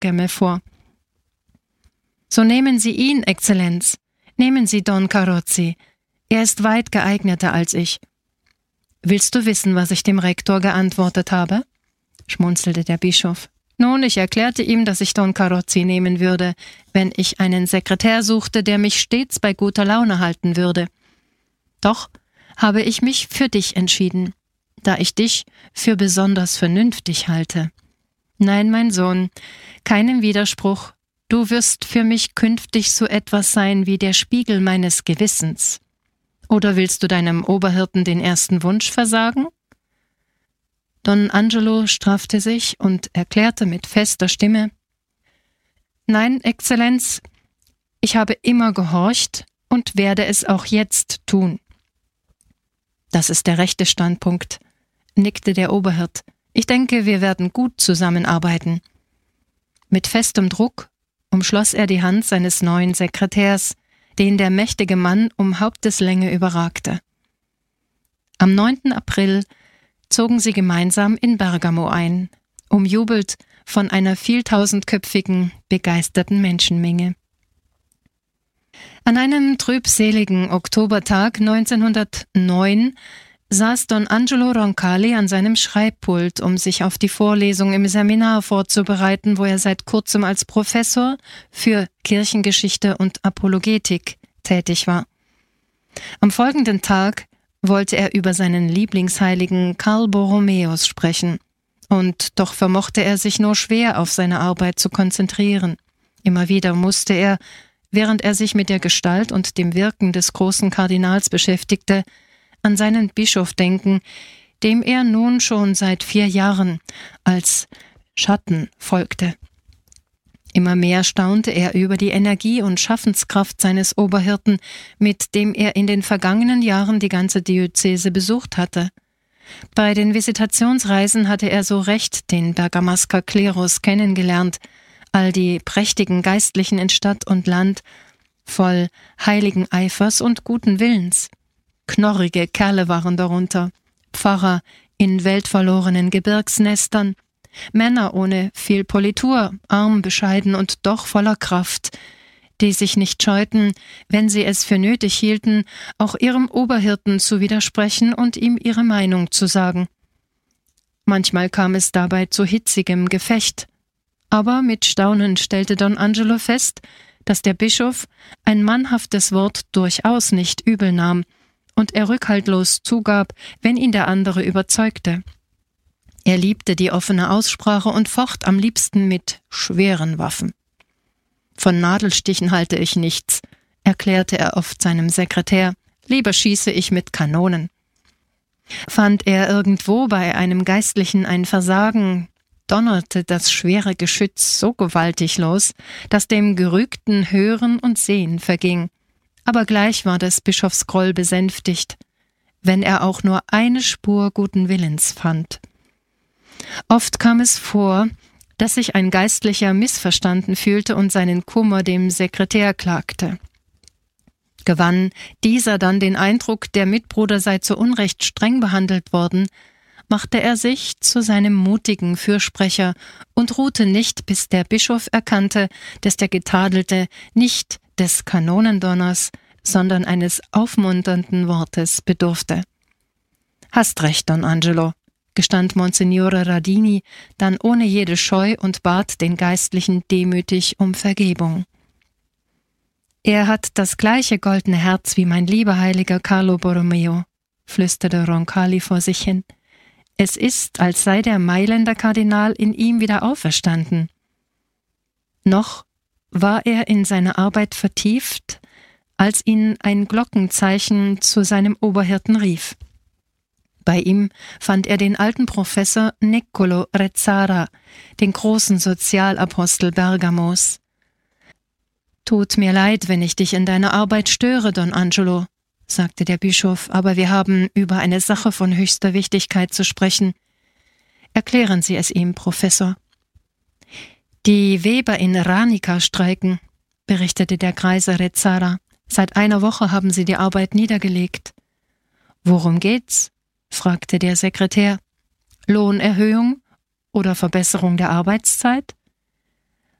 Gemme vor. »So nehmen Sie ihn, Exzellenz. Nehmen Sie Don Carozzi. Er ist weit geeigneter als ich.« »Willst du wissen, was ich dem Rektor geantwortet habe?« schmunzelte der Bischof. »Nun, ich erklärte ihm, dass ich Don Carozzi nehmen würde, wenn ich einen Sekretär suchte, der mich stets bei guter Laune halten würde. Doch habe ich mich für dich entschieden, da ich dich für besonders vernünftig halte. Nein, mein Sohn, keinen Widerspruch. Du wirst für mich künftig so etwas sein wie der Spiegel meines Gewissens. Oder willst du deinem Oberhirten den ersten Wunsch versagen?« Don Angelo straffte sich und erklärte mit fester Stimme: »Nein, Exzellenz, ich habe immer gehorcht und werde es auch jetzt tun.« »Das ist der rechte Standpunkt«, nickte der Oberhirt. »Ich denke, wir werden gut zusammenarbeiten.« Mit festem Druck umschloss er die Hand seines neuen Sekretärs, den der mächtige Mann um Haupteslänge überragte. Am 9. April zogen sie gemeinsam in Bergamo ein, umjubelt von einer vieltausendköpfigen, begeisterten Menschenmenge. An einem trübseligen Oktobertag 1909 saß Don Angelo Roncalli an seinem Schreibpult, um sich auf die Vorlesung im Seminar vorzubereiten, wo er seit kurzem als Professor für Kirchengeschichte und Apologetik tätig war. Am folgenden Tag wollte er über seinen Lieblingsheiligen Karl Borromäus sprechen, und doch vermochte er sich nur schwer auf seine Arbeit zu konzentrieren. Immer wieder musste er, während er sich mit der Gestalt und dem Wirken des großen Kardinals beschäftigte, an seinen Bischof denken, dem er nun schon seit 4 Jahren als Schatten folgte. Immer mehr staunte er über die Energie und Schaffenskraft seines Oberhirten, mit dem er in den vergangenen Jahren die ganze Diözese besucht hatte. Bei den Visitationsreisen hatte er so recht den Bergamasker Klerus kennengelernt, all die prächtigen Geistlichen in Stadt und Land, voll heiligen Eifers und guten Willens. Knorrige Kerle waren darunter, Pfarrer in weltverlorenen Gebirgsnestern, Männer ohne viel Politur, arm, bescheiden und doch voller Kraft, die sich nicht scheuten, wenn sie es für nötig hielten, auch ihrem Oberhirten zu widersprechen und ihm ihre Meinung zu sagen. Manchmal kam es dabei zu hitzigem Gefecht, aber mit Staunen stellte Don Angelo fest, dass der Bischof ein mannhaftes Wort durchaus nicht übel nahm und er rückhaltlos zugab, wenn ihn der andere überzeugte. Er liebte die offene Aussprache und focht am liebsten mit schweren Waffen. »Von Nadelstichen halte ich nichts«, erklärte er oft seinem Sekretär, »lieber schieße ich mit Kanonen.« Fand er irgendwo bei einem Geistlichen ein Versagen, donnerte das schwere Geschütz so gewaltig los, dass dem Gerügten Hören und Sehen verging. Aber gleich war des Bischofs Groll besänftigt, wenn er auch nur eine Spur guten Willens fand. Oft kam es vor, dass sich ein Geistlicher missverstanden fühlte und seinen Kummer dem Sekretär klagte. Gewann dieser dann den Eindruck, der Mitbruder sei zu Unrecht streng behandelt worden, machte er sich zu seinem mutigen Fürsprecher und ruhte nicht, bis der Bischof erkannte, dass der Getadelte nicht des Kanonendonners, sondern eines aufmunternden Wortes bedurfte. »Hast recht, Don Angelo«, gestand Monsignore Radini dann ohne jede Scheu und bat den Geistlichen demütig um Vergebung. »Er hat das gleiche goldene Herz wie mein lieber heiliger Carlo Borromeo«, flüsterte Roncalli vor sich hin. »Es ist, als sei der Mailänder Kardinal in ihm wieder auferstanden.« Noch war er in seine Arbeit vertieft, als ihn ein Glockenzeichen zu seinem Oberhirten rief. Bei ihm fand er den alten Professor Niccolò Rezzara, den großen Sozialapostel Bergamos. »Tut mir leid, wenn ich dich in deiner Arbeit störe, Don Angelo«, sagte der Bischof, »aber wir haben über eine Sache von höchster Wichtigkeit zu sprechen. Erklären Sie es ihm, Professor.« »Die Weber in Ranica streiken«, berichtete der greise Rezzara. »Seit einer Woche haben sie die Arbeit niedergelegt.« »Worum geht's?« fragte der Sekretär. »Lohnerhöhung oder Verbesserung der Arbeitszeit?«